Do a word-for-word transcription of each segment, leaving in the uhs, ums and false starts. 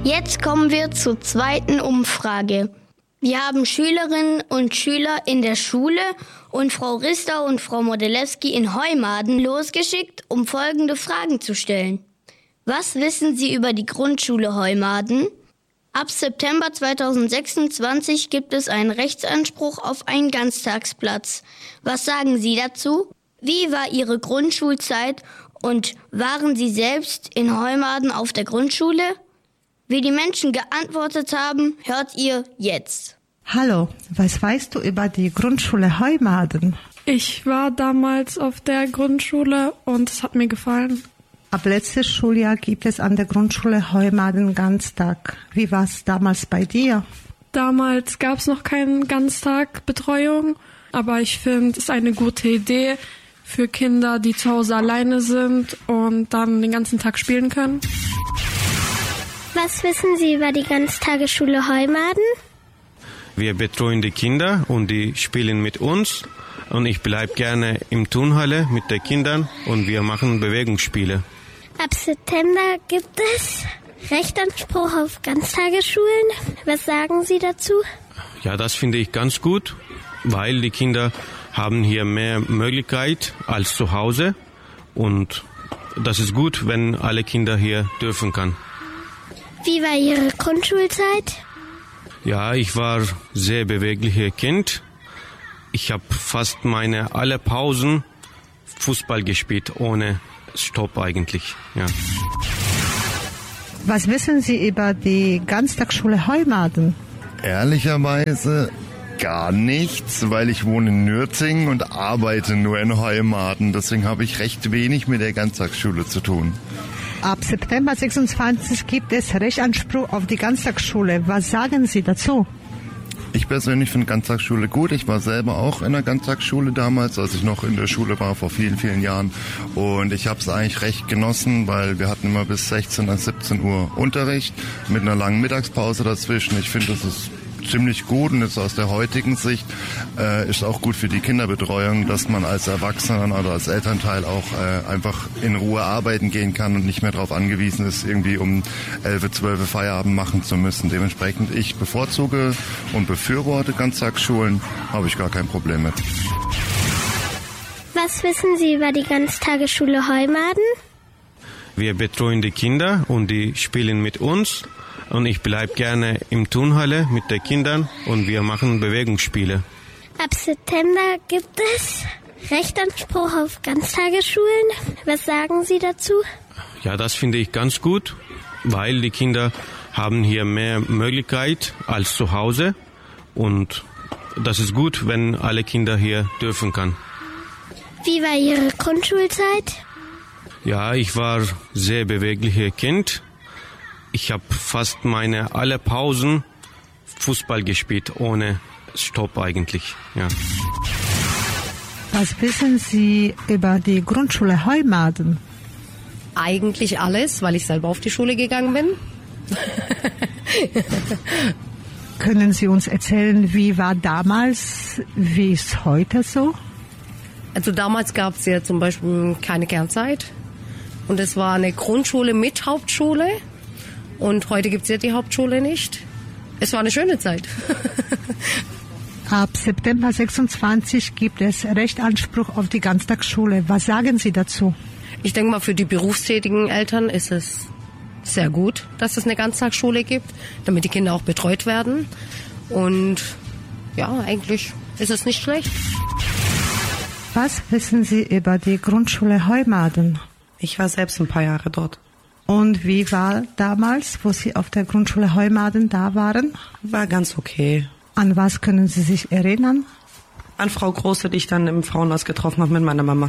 Jetzt kommen wir zur zweiten Umfrage. Wir haben Schülerinnen und Schüler in der Schule und Frau Rister und Frau Modilewski in Heumaden losgeschickt, um folgende Fragen zu stellen. Was wissen Sie über die Grundschule Heumaden? Ab September zweitausendsechsundzwanzig gibt es einen Rechtsanspruch auf einen Ganztagsplatz. Was sagen Sie dazu? Wie war Ihre Grundschulzeit und waren Sie selbst in Heumaden auf der Grundschule? Wie die Menschen geantwortet haben, hört ihr jetzt. Hallo, was weißt du über die Grundschule Heumaden? Ich war damals auf der Grundschule und es hat mir gefallen. Ab letztes Schuljahr gibt es an der Grundschule Heumaden Ganztag. Wie war es damals bei dir? Damals gab es noch keine Ganztagbetreuung, aber ich finde, es ist eine gute Idee für Kinder, die zu Hause alleine sind und dann den ganzen Tag spielen können. Was wissen Sie über die Ganztagesschule Heumaden? Wir betreuen die Kinder und die spielen mit uns. Und ich bleibe gerne im Turnhalle mit den Kindern und wir machen Bewegungsspiele. Ab September gibt es Rechtsanspruch auf Ganztagesschulen. Was sagen Sie dazu? Ja, das finde ich ganz gut, weil die Kinder haben hier mehr Möglichkeit als zu Hause. Und das ist gut, wenn alle Kinder hier dürfen können. Wie war Ihre Grundschulzeit? Ja, ich war sehr bewegliches Kind. Ich habe fast meine alle Pausen Fußball gespielt, ohne Stopp eigentlich. Ja. Was wissen Sie über die Ganztagsschule Heumaden? Ehrlicherweise gar nichts, weil ich wohne in Nürtingen und arbeite nur in Heumaden. Deswegen habe ich recht wenig mit der Ganztagsschule zu tun. Ab September sechsundzwanzig gibt es Rechtsanspruch auf die Ganztagsschule. Was sagen Sie dazu? Ich persönlich finde Ganztagsschule gut. Ich war selber auch in der Ganztagsschule damals, als ich noch in der Schule war, vor vielen, vielen Jahren. Und ich habe es eigentlich recht genossen, weil wir hatten immer bis sechzehn bis siebzehn Uhr Unterricht mit einer langen Mittagspause dazwischen. Ich finde, das ist ziemlich gut und jetzt aus der heutigen Sicht äh, ist auch gut für die Kinderbetreuung, dass man als Erwachsener oder als Elternteil auch äh, einfach in Ruhe arbeiten gehen kann und nicht mehr darauf angewiesen ist, irgendwie um elf, zwölf Feierabend machen zu müssen. Dementsprechend, ich bevorzuge und befürworte Ganztagsschulen, habe ich gar kein Problem mit. Was wissen Sie über die Ganztagesschule Heumaden? Wir betreuen die Kinder und die spielen mit uns. Und ich bleibe gerne im Turnhalle mit den Kindern und wir machen Bewegungsspiele. Ab September gibt es Rechtsanspruch auf Ganztagesschulen. Was sagen Sie dazu? Ja, das finde ich ganz gut, weil die Kinder haben hier mehr Möglichkeit als zu Hause. Und das ist gut, wenn alle Kinder hier dürfen können. Wie war Ihre Grundschulzeit? Ja, ich war sehr bewegliches Kind. Ich habe fast meine alle Pausen Fußball gespielt, ohne Stopp eigentlich. Ja. Was wissen Sie über die Grundschule Heumaden? Eigentlich alles, weil ich selber auf die Schule gegangen bin. Können Sie uns erzählen, wie war damals, wie ist heute so? Also damals gab es ja zum Beispiel keine Kernzeit. Und es war eine Grundschule mit Hauptschule. Und heute gibt es ja die Hauptschule nicht. Es war eine schöne Zeit. Ab September sechsundzwanzig gibt es Rechtsanspruch auf die Ganztagsschule. Was sagen Sie dazu? Ich denke mal, für die berufstätigen Eltern ist es sehr gut, dass es eine Ganztagsschule gibt, damit die Kinder auch betreut werden. Und ja, eigentlich ist es nicht schlecht. Was wissen Sie über die Grundschule Heumaden? Ich war selbst ein paar Jahre dort. Und wie war damals, wo Sie auf der Grundschule Heumaden da waren? War ganz okay. An was können Sie sich erinnern? An Frau Große, die ich dann im Frauenhaus getroffen habe mit meiner Mama.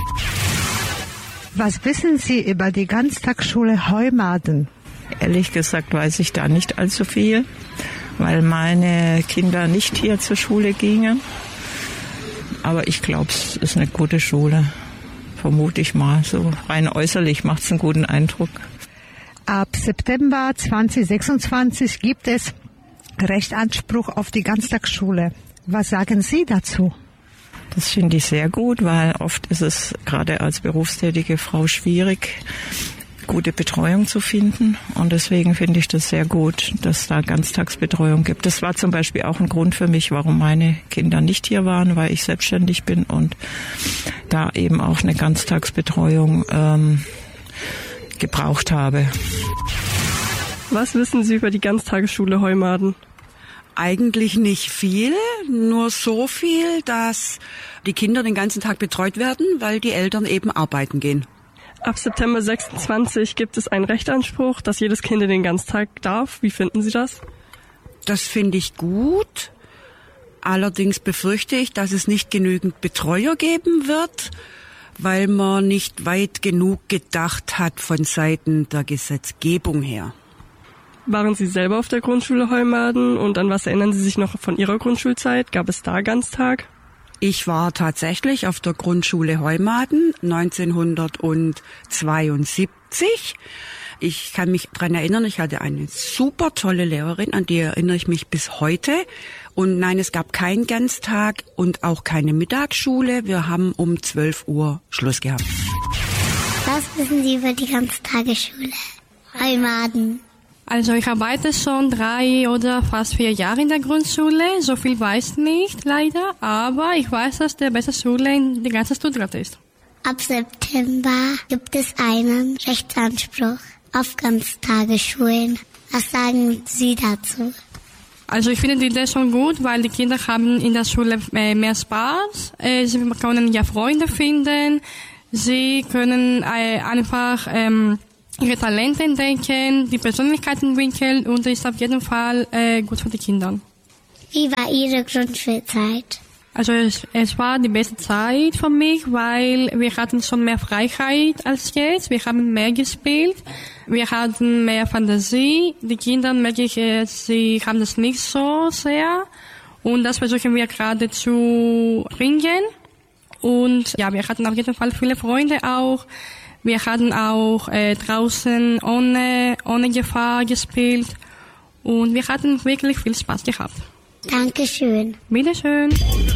Was wissen Sie über die Ganztagsschule Heumaden? Ehrlich gesagt weiß ich da nicht allzu viel, weil meine Kinder nicht hier zur Schule gingen. Aber ich glaube, es ist eine gute Schule. Vermute ich mal. So rein äußerlich macht es einen guten Eindruck. Ab September zweitausendsechsundzwanzig gibt es Rechtsanspruch auf die Ganztagsschule. Was sagen Sie dazu? Das finde ich sehr gut, weil oft ist es gerade als berufstätige Frau schwierig, gute Betreuung zu finden. Und deswegen finde ich das sehr gut, dass da Ganztagsbetreuung gibt. Das war zum Beispiel auch ein Grund für mich, warum meine Kinder nicht hier waren, weil ich selbstständig bin und da eben auch eine Ganztagsbetreuung ähm, gebraucht habe. Was wissen Sie über die Ganztagesschule Heumaden? Eigentlich nicht viel, nur so viel, dass die Kinder den ganzen Tag betreut werden, weil die Eltern eben arbeiten gehen. Ab September sechsundzwanzig gibt es einen Rechtsanspruch, dass jedes Kind in den Ganztag darf. Wie finden Sie das? Das finde ich gut. Allerdings befürchte ich, dass es nicht genügend Betreuer geben wird, weil man nicht weit genug gedacht hat von Seiten der Gesetzgebung her. Waren Sie selber auf der Grundschule Heumaden und an was erinnern Sie sich noch von Ihrer Grundschulzeit? Gab es da Ganztag? Ich war tatsächlich auf der Grundschule Heumaden neunzehnhundertzweiundsiebzig. Ich kann mich daran erinnern, ich hatte eine super tolle Lehrerin, an die erinnere ich mich bis heute. Und nein, es gab keinen Ganztag und auch keine Mittagsschule. Wir haben um zwölf Uhr Schluss gehabt. Was wissen Sie über die Ganztagesschule Heumaden? Also ich arbeite schon drei oder fast vier Jahre in der Grundschule. So viel weiß ich nicht, leider. Aber ich weiß, dass die beste Schule in der ganzen Stuttgart ist. Ab September gibt es einen Rechtsanspruch auf Ganztagesschulen. Was sagen Sie dazu? Also ich finde die Idee schon gut, weil die Kinder haben in der Schule mehr Spaß. Sie können ja Freunde finden. Sie können einfach ähm, ihre Talente entdecken, die Persönlichkeit entwickeln und das ist auf jeden Fall äh, gut für die Kinder. Wie war Ihre Grundschulzeit? Also es, es war die beste Zeit für mich, weil wir hatten schon mehr Freiheit als jetzt. Wir haben mehr gespielt, wir hatten mehr Fantasie. Die Kinder, merke ich, sie haben das nicht so sehr und das versuchen wir gerade zu bringen. Und ja, wir hatten auf jeden Fall viele Freunde auch. Wir hatten auch äh, draußen ohne, ohne Gefahr gespielt und wir hatten wirklich viel Spaß gehabt. Dankeschön. Bitteschön.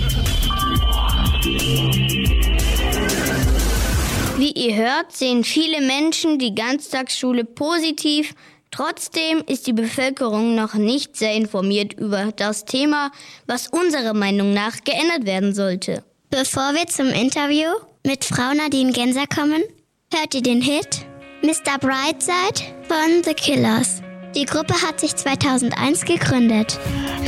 Wie ihr hört, sehen viele Menschen die Ganztagsschule positiv. Trotzdem ist die Bevölkerung noch nicht sehr informiert über das Thema, was unserer Meinung nach geändert werden sollte. Bevor wir zum Interview mit Frau Nadine Genser kommen, hört ihr den Hit Mister Brightside von The Killers. Die Gruppe hat sich zweitausendeins gegründet.